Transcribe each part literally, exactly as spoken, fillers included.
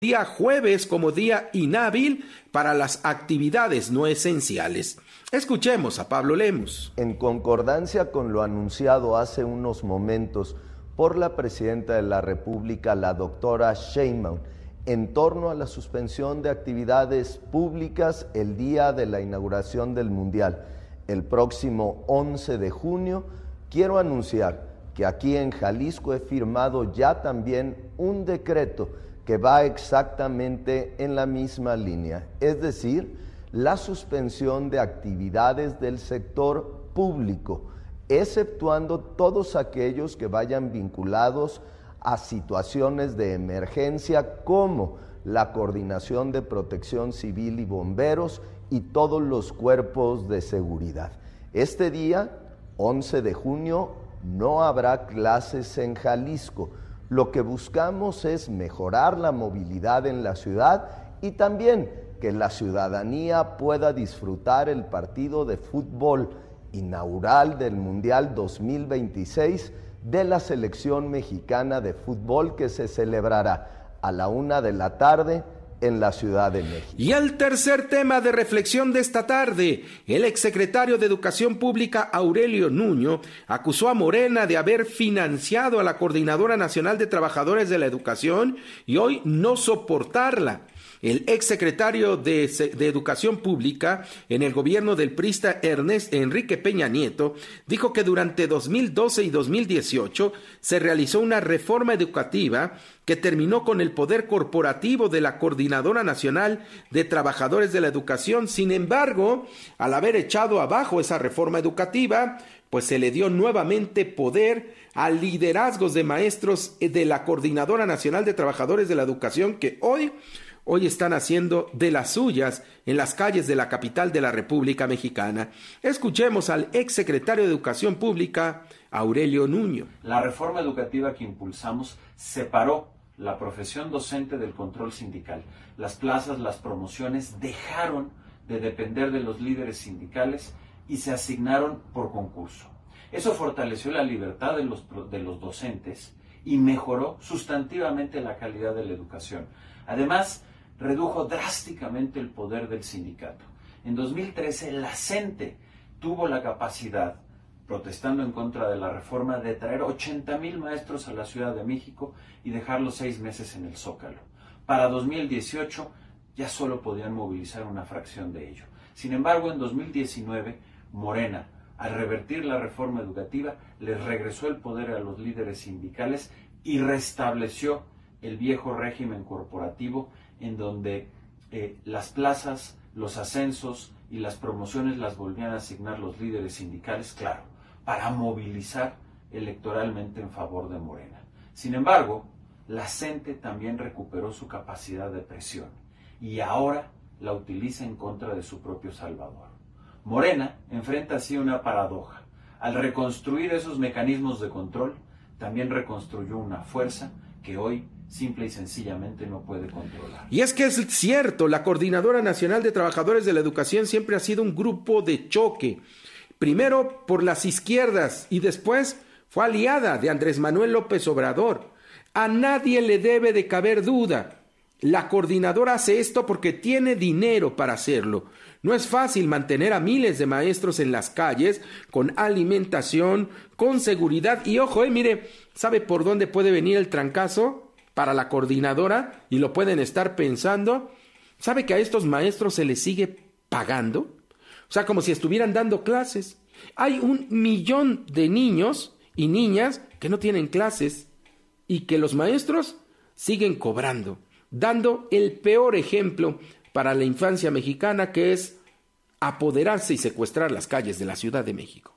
día jueves como día inhábil para las actividades no esenciales. Escuchemos a Pablo Lemus. En concordancia con lo anunciado hace unos momentos por la presidenta de la República, la doctora Sheinbaum, en torno a la suspensión de actividades públicas el día de la inauguración del Mundial, el próximo once de junio, quiero anunciar que aquí en Jalisco he firmado ya también un decreto que va exactamente en la misma línea, es decir, la suspensión de actividades del sector público, exceptuando todos aquellos que vayan vinculados a situaciones de emergencia como la Coordinación de Protección Civil y Bomberos y todos los cuerpos de seguridad. Este día, once de junio, no habrá clases en Jalisco. Lo que buscamos es mejorar la movilidad en la ciudad y también que la ciudadanía pueda disfrutar el partido de fútbol inaugural del Mundial dos mil veintiséis de la selección mexicana de fútbol que se celebrará a la una de la tarde en la Ciudad de México. Y el tercer tema de reflexión de esta tarde, el exsecretario de Educación Pública Aurelio Nuño acusó a Morena de haber financiado a la Coordinadora Nacional de Trabajadores de la Educación y hoy no soportarla. El exsecretario de, de Educación Pública en el gobierno del priista Ernest Enrique Peña Nieto dijo que durante dos mil doce y dos mil dieciocho se realizó una reforma educativa que terminó con el poder corporativo de la Coordinadora Nacional de Trabajadores de la Educación. Sin embargo, al haber echado abajo esa reforma educativa, pues se le dio nuevamente poder a liderazgos de maestros de la Coordinadora Nacional de Trabajadores de la Educación que hoy Hoy están haciendo de las suyas en las calles de la capital de la República Mexicana. Escuchemos al exsecretario de Educación Pública, Aurelio Nuño. La reforma educativa que impulsamos separó la profesión docente del control sindical. Las plazas, las promociones dejaron de depender de los líderes sindicales y se asignaron por concurso. Eso fortaleció la libertad de los, de los docentes y mejoró sustantivamente la calidad de la educación. Además, redujo drásticamente el poder del sindicato. En dos mil trece, la CENTE tuvo la capacidad, protestando en contra de la reforma, de traer ochenta mil maestros a la Ciudad de México y dejarlos seis meses en el Zócalo. Para dos mil dieciocho ya solo podían movilizar una fracción de ello. Sin embargo, en dos mil diecinueve, Morena, al revertir la reforma educativa, les regresó el poder a los líderes sindicales y restableció el viejo régimen corporativo en donde eh, las plazas, los ascensos y las promociones las volvían a asignar los líderes sindicales, claro, para movilizar electoralmente en favor de Morena. Sin embargo, la CENTE también recuperó su capacidad de presión y ahora la utiliza en contra de su propio Salvador. Morena enfrenta así una paradoja. Al reconstruir esos mecanismos de control, también reconstruyó una fuerza que hoy simple y sencillamente no puede controlar. Y es que es cierto, la Coordinadora Nacional de Trabajadores de la Educación siempre ha sido un grupo de choque, primero por las izquierdas y después fue aliada de Andrés Manuel López Obrador. A nadie le debe de caber duda. La coordinadora hace esto porque tiene dinero para hacerlo. No es fácil mantener a miles de maestros en las calles, con alimentación, con seguridad. Y ojo, eh, mire, ¿sabe por dónde puede venir el trancazo para la coordinadora? Y lo pueden estar pensando. ¿Sabe que a estos maestros se les sigue pagando? O sea, como si estuvieran dando clases. Hay un millón de niños y niñas que no tienen clases y que los maestros siguen cobrando, dando el peor ejemplo para la infancia mexicana, que es apoderarse y secuestrar las calles de la Ciudad de México.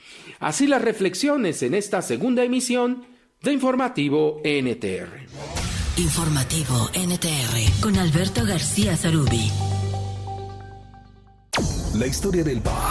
Así las reflexiones en esta segunda emisión de Informativo N T R. Informativo N T R con Alberto García Zarubi. La historia del pop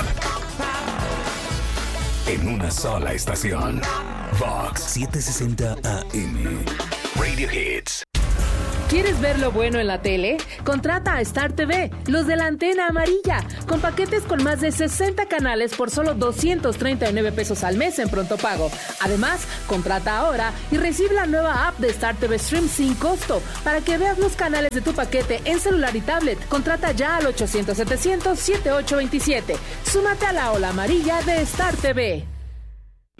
en una sola estación. Vox setecientos sesenta A M. Radio Hits. ¿Quieres ver lo bueno en la tele? Contrata a Star T V, los de la antena amarilla, con paquetes con más de sesenta canales por solo doscientos treinta y nueve pesos al mes en pronto pago. Además, contrata ahora y recibe la nueva app de Star T V Stream sin costo para que veas los canales de tu paquete en celular y tablet. Contrata ya al ochocientos setecientos setenta y ocho veintisiete. Súmate a la ola amarilla de Star T V.